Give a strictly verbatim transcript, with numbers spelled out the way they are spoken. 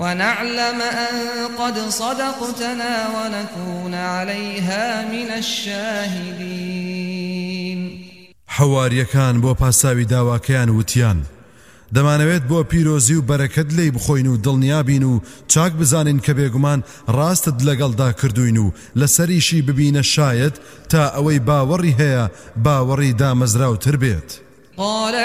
ونعلم أن قد صدقتنا ونكون عليها من الشاهدين. حواریەکان بۆ پاساوی داواکەیان وتیان دەمانەوێت بۆ پیرۆزی و بەرەکەت لێی بخۆین و دڵنیابین و چاک بزانین کە بێگومان ڕاستت لەگەڵدا کردوین و لەسەریشی ببینە شاید تا ئەوەی باوەڕی هەیە باوەڕی دامەزراوتر بێت.